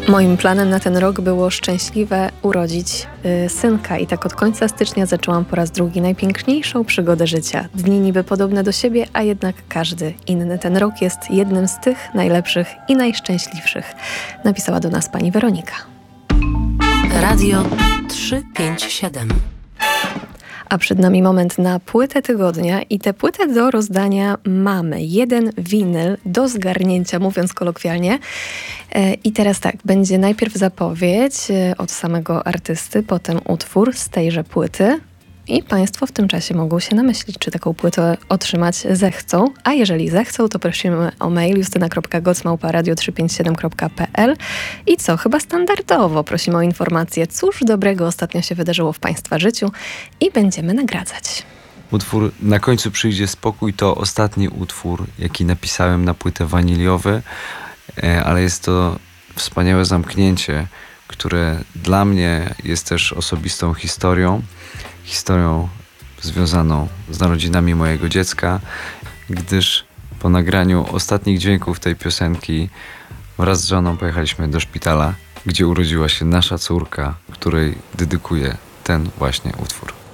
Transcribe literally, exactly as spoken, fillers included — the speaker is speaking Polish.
Moim planem na ten rok było szczęśliwe urodzić y, synka i tak od końca stycznia zaczęłam po raz drugi najpiękniejszą przygodę życia. Dni niby podobne do siebie, a jednak każdy inny. Ten rok jest jednym z tych najlepszych i najszczęśliwszych. Napisała do nas pani Weronika. Radio trzysta pięćdziesiąt siedem. A przed nami moment na płytę tygodnia i tę płytę do rozdania mamy. Jeden winyl do zgarnięcia, mówiąc kolokwialnie. I teraz tak, będzie najpierw zapowiedź od samego artysty, potem utwór z tejże płyty. I Państwo w tym czasie mogą się namyślić, czy taką płytę otrzymać zechcą. A jeżeli zechcą, to prosimy o mail justyna kropka goc małpa radio trzysta pięćdziesiąt siedem kropka p l. I co? Chyba standardowo prosimy o informację, cóż dobrego ostatnio się wydarzyło w Państwa życiu i będziemy nagradzać. Utwór Na końcu przyjdzie spokój to ostatni utwór, jaki napisałem na płytę Waniliowy, ale jest to wspaniałe zamknięcie, które dla mnie jest też osobistą historią. Historią związaną z narodzinami mojego dziecka, gdyż po nagraniu ostatnich dźwięków tej piosenki wraz z żoną pojechaliśmy do szpitala, gdzie urodziła się nasza córka, której dedykuję ten właśnie utwór.